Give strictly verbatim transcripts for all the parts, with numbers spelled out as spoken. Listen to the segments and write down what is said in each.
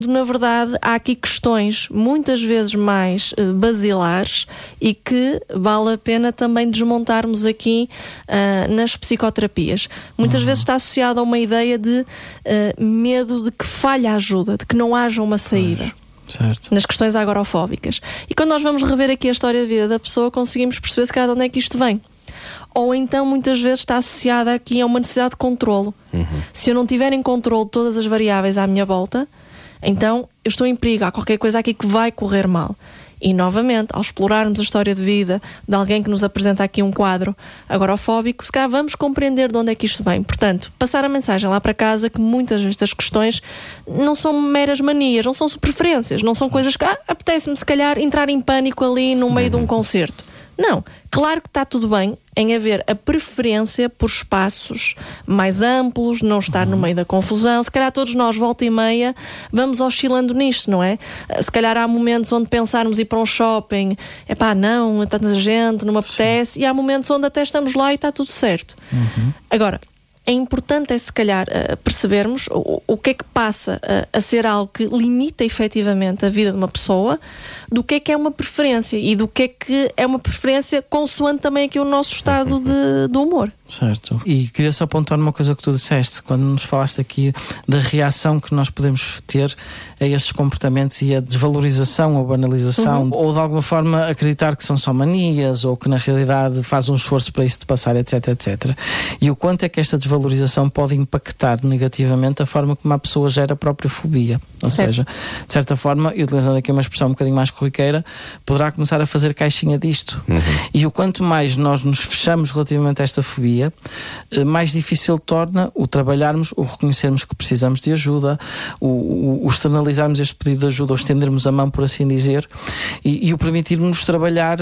Na verdade, há aqui questões muitas vezes mais uh, basilares e que vale a pena também desmontarmos aqui uh, nas psicoterapias. Muitas uhum. vezes está associado a uma ideia de uh, medo de que falhe a ajuda, de que não haja uma saída. Certo. Nas questões agorafóbicas. E quando nós vamos rever aqui a história de vida da pessoa, conseguimos perceber se calhar de onde é que isto vem. Ou então muitas vezes está associada aqui a uma necessidade de controlo. Uhum. Se eu não tiver em controlo todas as variáveis à minha volta, então eu estou em perigo, há qualquer coisa aqui que vai correr mal. E novamente, ao explorarmos a história de vida de alguém que nos apresenta aqui um quadro agorafóbico, se calhar vamos compreender de onde é que isto vem. Portanto, passar a mensagem lá para casa que muitas destas questões não são meras manias, não são preferências, não são coisas que ah, apetece-me se calhar entrar em pânico ali no meio de um concerto. Não, claro que está tudo bem em haver a preferência por espaços mais amplos, não estar no meio da confusão. Se calhar todos nós, volta e meia, vamos oscilando nisto, não é? Se calhar há momentos onde pensarmos ir para um shopping, é pá, não, há tanta gente, não me apetece, Sim. e há momentos onde até estamos lá e está tudo certo. Uhum. Agora, é importante é se calhar uh, percebermos o, o que é que passa uh, a ser algo que limita efetivamente a vida de uma pessoa, do que é que é uma preferência e do que é que é uma preferência consoante também aqui o nosso estado de, de humor. Certo. E queria só apontar uma coisa que tu disseste, quando nos falaste aqui da reação que nós podemos ter a estes comportamentos e a desvalorização ou banalização, uhum. ou de alguma forma acreditar que são só manias ou que na realidade faz um esforço para isso de passar, etc, etcétera. E o quanto é que esta desvalorização pode impactar negativamente a forma como a pessoa gera a própria fobia. Ou certo. seja, de certa forma, e utilizando aqui uma expressão um bocadinho mais corriqueira, poderá começar a fazer caixinha disto. Uhum. E o quanto mais nós nos fechamos relativamente a esta fobia, mais difícil torna o trabalharmos, o reconhecermos que precisamos de ajuda, o, o, o externalizarmos este pedido de ajuda, ou estendermos a mão, por assim dizer, e, e o permitirmos trabalhar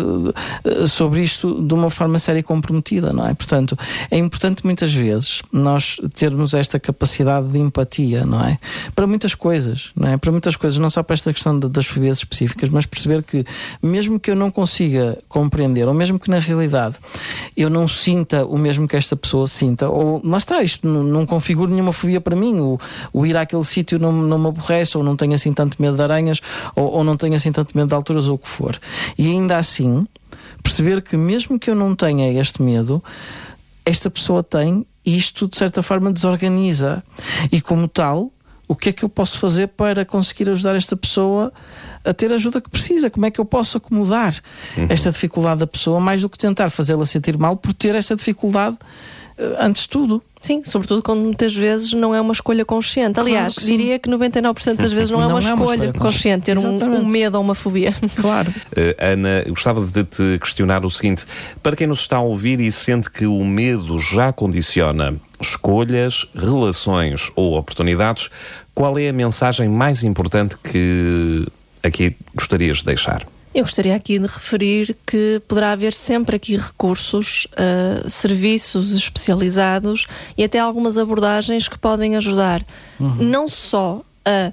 uh, sobre isto de uma forma séria e comprometida, não é? Portanto, é importante muitas vezes nós termos esta capacidade de empatia, não é? Para muitas coisas, não é? Para muitas coisas, não só para esta questão de, das fobias específicas, mas perceber que mesmo que eu não consiga compreender, ou mesmo que na realidade eu não sinta o mesmo que esta pessoa sinta, ou lá está, isto não, não configura nenhuma fobia para mim, o, o ir àquele sítio não, não me aborrece, ou não tenho assim tanto medo de aranhas, ou, ou não tenho assim tanto medo de alturas, ou o que for. E ainda assim, perceber que mesmo que eu não tenha este medo, esta pessoa tem, e isto de certa forma desorganiza, e como tal, o que é que eu posso fazer para conseguir ajudar esta pessoa a ter a ajuda que precisa? Como é que eu posso acomodar uhum. esta dificuldade da pessoa, mais do que tentar fazê-la sentir mal por ter esta dificuldade antes de tudo? Sim, sobretudo quando muitas vezes não é uma escolha consciente. Aliás, claro que diria que noventa e nove por cento das vezes não, não é, uma, é uma escolha consciente, ter um, um medo ou uma fobia. Claro. Uh, Ana, eu gostava de te questionar o seguinte: para quem nos está a ouvir e sente que o medo já condiciona escolhas, relações ou oportunidades, qual é a mensagem mais importante que aqui gostarias de deixar? Eu gostaria aqui de referir que poderá haver sempre aqui recursos, uh, serviços especializados e até algumas abordagens que podem ajudar uhum. não só a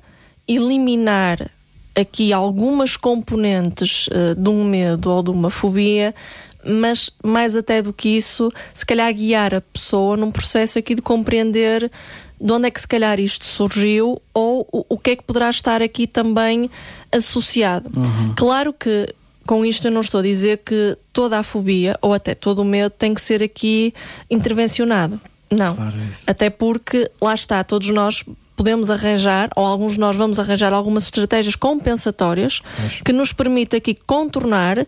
eliminar aqui algumas componentes uh, de um medo ou de uma fobia, mas mais até do que isso, se calhar guiar a pessoa num processo aqui de compreender de onde é que se calhar isto surgiu ou o, o que é que poderá estar aqui também associado. Uhum. Claro que com isto eu não estou a dizer que toda a fobia ou até todo o medo tem que ser aqui intervencionado. Não. Claro, isso. Até porque, lá está, todos nós podemos arranjar, ou alguns de nós vamos arranjar algumas estratégias compensatórias Acho. que nos permite aqui contornar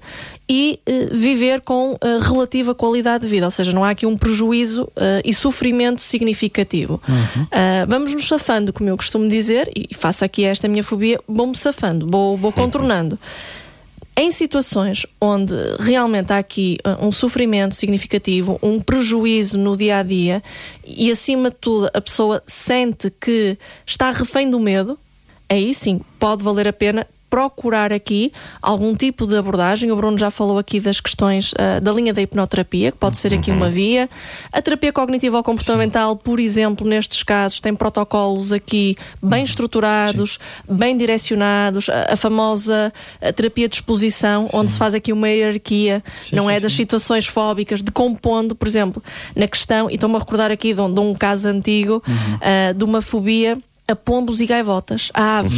e uh, viver com uh, relativa qualidade de vida, ou seja, não há aqui um prejuízo uh, e sofrimento significativo. Uhum. Uh, vamos nos safando, como eu costumo dizer, e faço aqui esta minha fobia, vou-me safando, vou, vou contornando. Uhum. Em situações onde realmente há aqui uh, um sofrimento significativo, um prejuízo no dia-a-dia e, acima de tudo, a pessoa sente que está refém do medo, aí sim pode valer a pena procurar aqui algum tipo de abordagem. O Bruno já falou aqui das questões uh, da linha da hipnoterapia, que pode ser aqui uma via. A terapia cognitivo-comportamental, por exemplo, nestes casos, tem protocolos aqui bem estruturados, Sim. bem direcionados. A, a famosa a terapia de exposição, Sim. onde se faz aqui uma hierarquia, sim, não sim, é? Das sim. situações fóbicas, decompondo, por exemplo, na questão, e estou-me a recordar aqui de um, de um caso antigo, uhum. uh, de uma fobia a pombos e gaivotas, a aves.